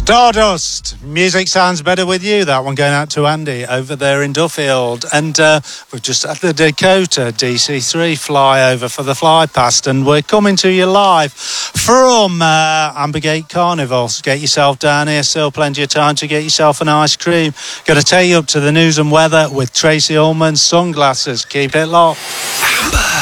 Stardust. Music sounds better with you. That one going out to Andy over there in Duffield. And we've just had the Dakota DC3 flyover for the fly past, and we're coming to you live from Ambergate Carnival. So get yourself down here, still plenty of time to get yourself an ice cream. Going to take you up to the news and weather with Tracy Ullman, Sunglasses. Keep it locked. Amber.